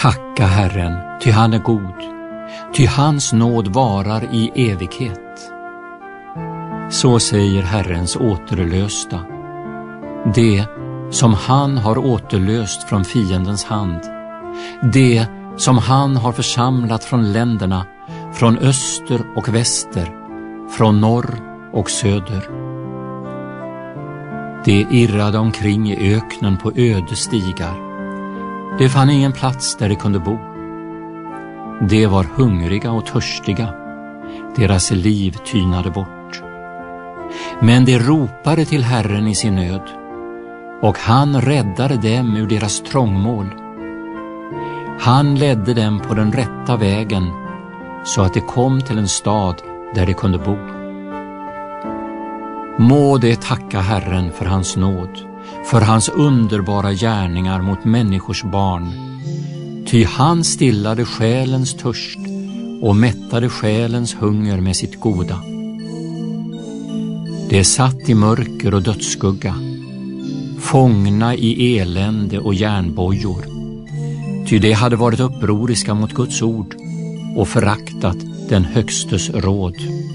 Tacka Herren, ty han är god, ty hans nåd varar i evighet. Så säger Herrens återlösta, det som han har återlöst från fiendens hand, det som han har församlat från länderna, från öster och väster, från norr och söder. De irrade omkring i öknen på öde stigar. Det fann ingen plats där de kunde bo. De var hungriga och törstiga. Deras liv tynade bort. Men de ropade till Herren i sin nöd, och han räddade dem ur deras trångmål. Han ledde dem på den rätta vägen, så att de kom till en stad där de kunde bo. Må de tacka Herren för hans nåd, för hans underbara gärningar mot människors barn. Ty han stillade själens törst och mättade själens hunger med sitt goda. De satt i mörker och dödsskugga, fångna i elände och järnbojor. Ty de hade varit upproriska mot Guds ord och föraktat den högstes råd.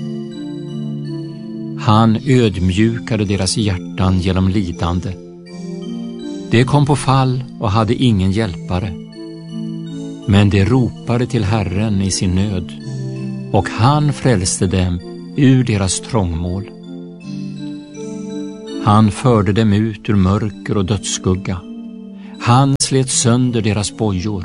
Han ödmjukade deras hjärtan genom lidande. De kom på fall och hade ingen hjälpare. Men de ropade till Herren i sin nöd, och han frälste dem ur deras trångmål. Han förde dem ut ur mörker och dödsskugga. Han slet sönder deras bojor.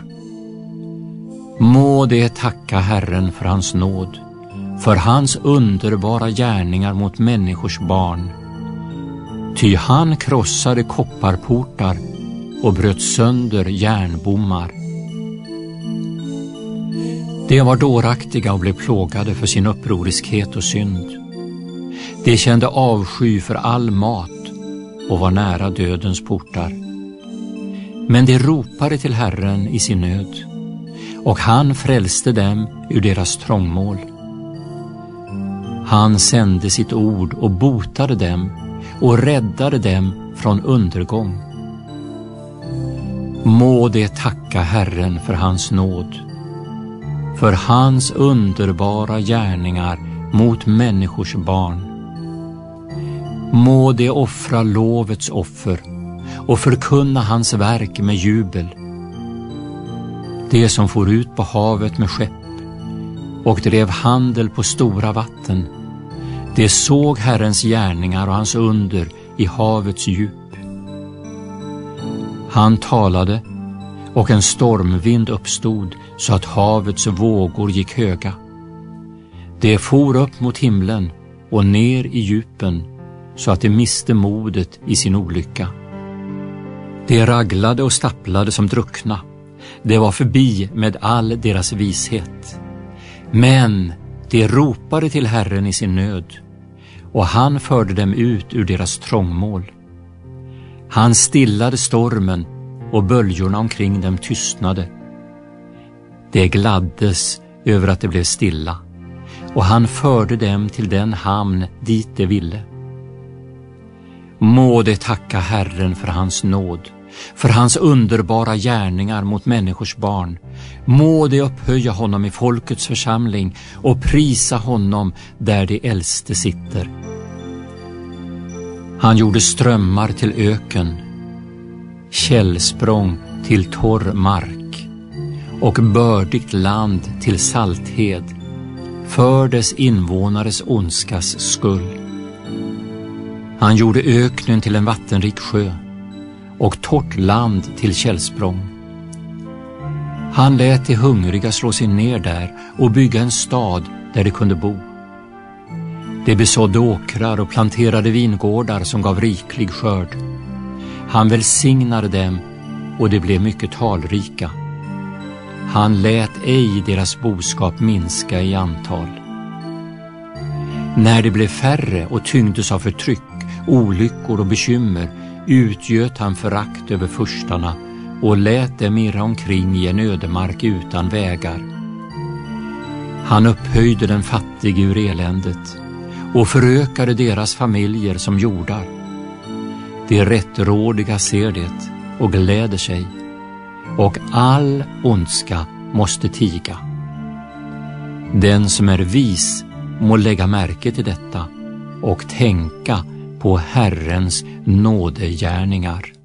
Må de tacka Herren för hans nåd, för hans underbara gärningar mot människors barn. Ty han krossade kopparportar och bröt sönder järnbommar. De var dåraktiga och blev plågade för sin upproriskhet och synd. De kände avsky för all mat och var nära dödens portar. Men de ropade till Herren i sin nöd, och han frälste dem ur deras trångmål. Han sände sitt ord och botade dem och räddade dem från undergång. Må de tacka Herren för hans nåd, för hans underbara gärningar mot människors barn. Må de offra lovets offer och förkunna hans verk med jubel. De som for ut på havet med skepp och drev handel på stora vatten, de såg Herrens gärningar och hans under i havets djup. Han talade, och en stormvind uppstod så att havets vågor gick höga. De for upp mot himlen och ner i djupen så att de miste modet i sin olycka. De raglade och stapplade som druckna. Det var förbi med all deras vishet. Men de ropade till Herren i sin nöd, och han förde dem ut ur deras trångmål. Han stillade stormen, och böljorna omkring dem tystnade. De gladdes över att det blev stilla, och han förde dem till den hamn dit de ville. Må de tacka Herren för hans nåd, för hans underbara gärningar mot människors barn. Må de upphöja honom i folkets församling och prisa honom där de äldste sitter. Han gjorde strömmar till öken, källsprång till torr mark och bördigt land till salthed för dess invånares ondskas skull. Han gjorde öknen till en vattenrik sjö och torrt land till källsprång. Han lät de hungriga slå sig ner där och bygga en stad där de kunde bo. De besådde åkrar och planterade vingårdar som gav riklig skörd. Han välsignade dem, och de blev mycket talrika. Han lät ej deras boskap minska i antal. När de blev färre och tyngdes av förtryck, olyckor och bekymmer, utgöt han förakt över furstarna och lät dem irra omkring i en ödemark utan vägar. Han upphöjde den fattige ur eländet och förökade deras familjer som jordar. De rättrådiga ser det och gläder sig, och all ondska måste tiga. Den som är vis må lägga märke till detta och tänka på Herrens nådegärningar.